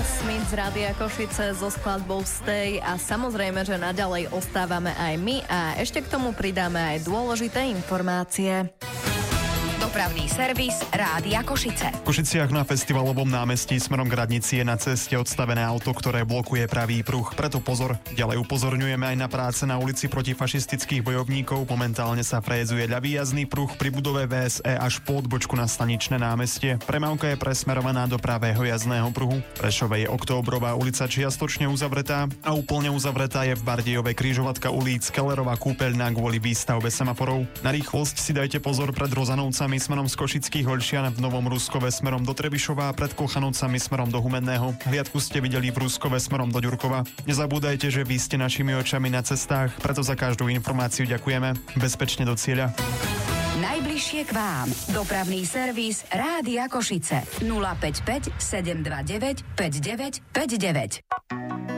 Smith z Rádia Košice so skladbou Stay a samozrejme, že naďalej ostávame aj my a ešte k tomu pridáme aj dôležité informácie. Dopravný servis Rádia Košice. V Košiciach na festivalovom námestí smerom k radnici je na ceste odstavené auto, ktoré blokuje pravý pruh. Preto pozor. Ďalej upozorňujeme aj na práce na ulici protifašistických bojovníkov. Momentálne sa frézuje ľavý jazdný pruh pri budove VSE až po odbočku na Staničné námestie. Premávka je presmerovaná do pravého jazdného pruhu. Prešove je Októbrová ulica čiastočne uzavretá a úplne uzavretá je v Bardejove križovatka ulic Kellerová kúpeľňa kvôli výstavbe semaforov. Na rýchlosť si dajte pozor pred Rozanovcami smerom z Košických Holšian, v Novom Ruskove smerom do Trebišova a pred Kochanovcami smerom do Humenného. Hliadku ste videli v Ruskove smerom do Ďurkova. Nezabúdajte, že vy ste našimi očami na cestách, preto za každú informáciu ďakujeme. Bezpečne do cieľa. Najbližšie k vám. Dopravný servis Rádia Košice. 055 729 5959.